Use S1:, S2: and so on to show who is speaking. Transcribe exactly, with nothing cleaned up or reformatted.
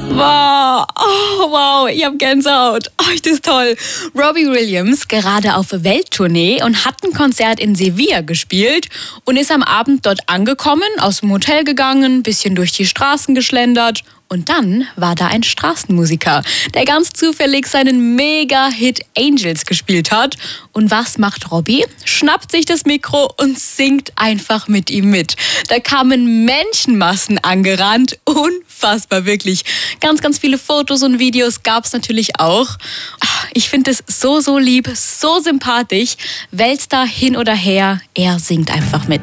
S1: Wow, oh, wow, ich hab Gänsehaut. Oh, das ist toll. Robbie Williams gerade auf Welttournee und hat ein Konzert in Sevilla gespielt und ist am Abend dort angekommen, aus dem Hotel gegangen, bisschen durch die Straßen geschlendert. Und dann war da ein Straßenmusiker, der ganz zufällig seinen Mega-Hit Angels gespielt hat. Und was macht Robbie? Schnappt sich das Mikro und singt einfach mit ihm mit. Da kamen Menschenmassen angerannt. Unfassbar, wirklich. Ganz, ganz viele Fotos und Videos gab es natürlich auch. Ich finde es so, so lieb, so sympathisch. Weltstar hin oder her, er singt einfach mit.